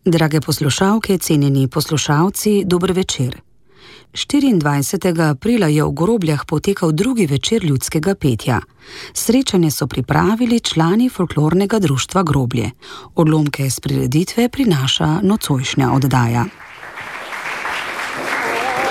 Drage poslušalke, cenjeni poslušalci, dober večer. 24. aprila je v Grobljah potekal drugi večer ljudskega petja. Srečanje so pripravili člani folklornega društva Groblje. Odlomke iz prireditve prinaša nocojšnja oddaja.